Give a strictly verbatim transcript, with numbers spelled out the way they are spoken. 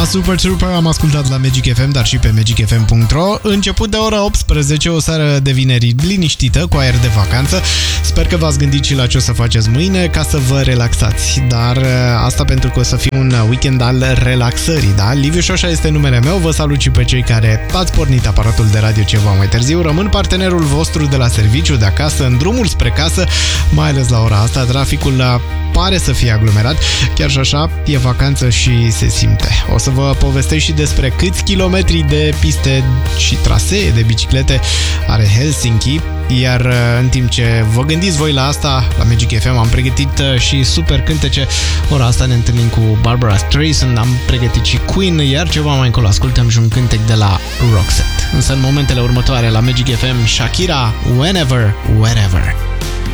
Era Super Trooper, am ascultat la Magic F M, dar și pe magic f m punct r o. Început de ora optsprezece, o seară de vineri liniștită, cu aer de vacanță. Sper că v-ați gândit și la ce o să faceți mâine, ca să vă relaxați. Dar asta pentru că o să fie un weekend al relaxării, da? Liviu Șoșa este numele meu, vă salut și pe cei care ați pornit aparatul de radio ceva mai târziu. Rămân partenerul vostru de la serviciu, de acasă, în drumul spre casă, mai ales la ora asta. Traficul pare să fie aglomerat, chiar și așa, e vacanță și se simte. O să vă povestesc și despre câți kilometri de piste și trasee de biciclete are Helsinki, iar în timp ce vă gândiți voi la asta, la Magic F M am pregătit și super cântece. Ora asta ne întâlnim cu Barbara Streisand, am pregătit și Queen, iar ceva mai încolo ascultăm și un cântec de la Roxette. Însă în momentele următoare la Magic F M, Shakira, Whenever, Wherever.